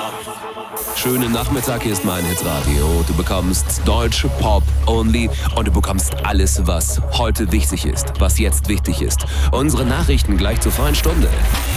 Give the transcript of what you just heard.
Schönen Nachmittag, hier ist mein Hitradio. Du bekommst deutsche Pop only und du bekommst alles, was heute wichtig ist, was jetzt wichtig ist. Unsere Nachrichten gleich zur freien Stunde.